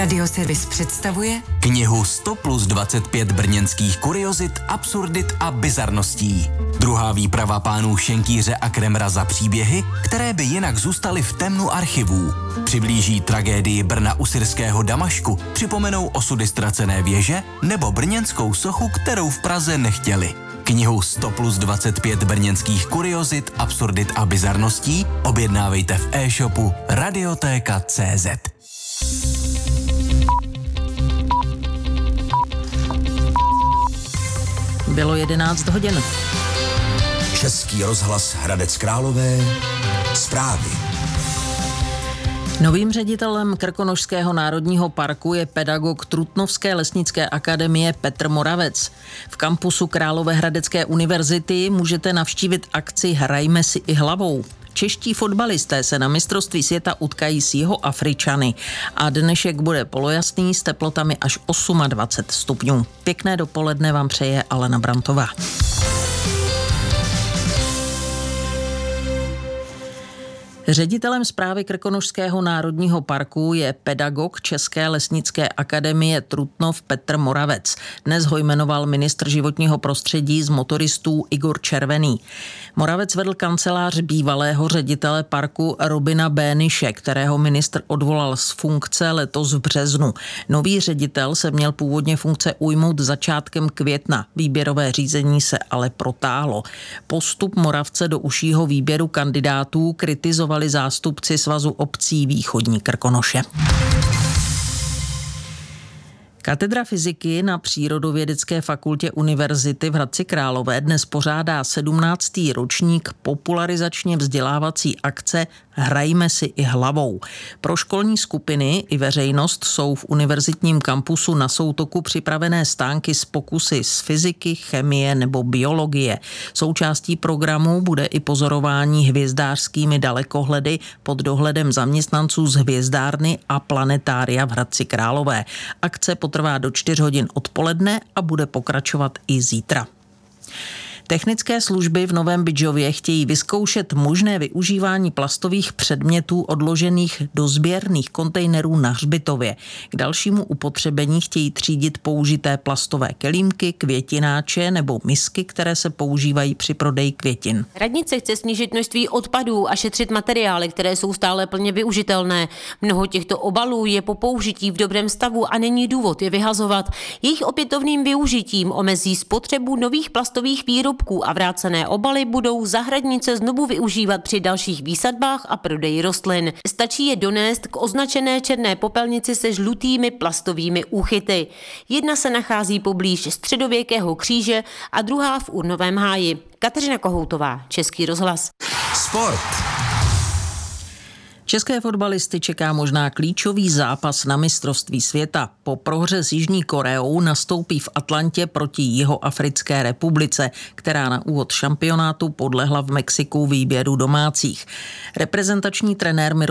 Radioservis představuje knihu 100 plus 25 brněnských kuriozit, absurdit a bizarností. Druhá výprava pánů Šenkýře a Kremra za příběhy, které by jinak zůstaly v temnu archivů. Přiblíží tragédii Brna u syrského Damašku, připomenou osudy ztracené věže nebo brněnskou sochu, kterou v Praze nechtěli. Knihu 100 plus 25 brněnských kuriozit, absurdit a bizarností objednávejte v e-shopu Radiotéka.cz. Bylo 11 hodin. Český rozhlas Hradec Králové. Zprávy. Novým ředitelem Krkonošského národního parku je pedagog Trutnovské lesnické akademie Petr Moravec. V kampusu Královéhradecké univerzity můžete navštívit akci Hrajme si i hlavou. Čeští fotbalisté se na mistrovství světa utkají s Jihoafričany a dnešek bude polojasný s teplotami až 28 stupňů. Pěkné dopoledne vám přeje Alena Brantová. Ředitelem správy Krkonošského národního parku je pedagog České lesnické akademie Trutnov Petr Moravec. Dnes ho jmenoval ministr životního prostředí z motoristů Igor Červený. Moravec vedl kancelář bývalého ředitele parku Robina Béniše, kterého ministr odvolal z funkce letos v březnu. Nový ředitel se měl původně funkce ujmout začátkem května. Výběrové řízení se ale protáhlo. Postup Moravce do užšího výběru kandidátů kritizovali zástupci Svazu obcí Východní Krkonoše. Katedra fyziky na Přírodovědecké fakultě univerzity v Hradci Králové dnes pořádá 17. ročník popularizačně vzdělávací akce Hrajme si i hlavou. Pro školní skupiny i veřejnost jsou v univerzitním kampusu na Soutoku připravené stánky s pokusy z fyziky, chemie nebo biologie. Součástí programu bude i pozorování hvězdářskými dalekohledy pod dohledem zaměstnanců z hvězdárny a planetária v Hradci Králové. Akce potrvá do 4 hodin odpoledne a bude pokračovat i zítra. Technické služby v Novém Bydžově chtějí vyzkoušet možné využívání plastových předmětů odložených do sběrných kontejnerů na hřbitově. K dalšímu upotřebení chtějí třídit použité plastové kelímky, květináče nebo misky, které se používají při prodeji květin. Radnice chce snížit množství odpadů a šetřit materiály, které jsou stále plně využitelné. Mnoho těchto obalů je po použití v dobrém stavu a není důvod je vyhazovat. Jejich opětovným využitím omezí spotřebu nových plastových výrobků a vrácené obaly budou zahradnice znovu využívat při dalších výsadbách a prodeji rostlin. Stačí je donést k označené černé popelnici se žlutými plastovými úchyty. Jedna se nachází poblíž středověkého kříže a druhá v Urnovém háji. Kateřina Kohoutová, Český rozhlas. Sport. České fotbalisty čeká možná klíčový zápas na mistrovství světa. Po prohře s Jižní Koreou nastoupí v Atlantě proti Jihoafrické republice, která na úvod šampionátu podlehla v Mexiku výběru domácích. Reprezentační trenér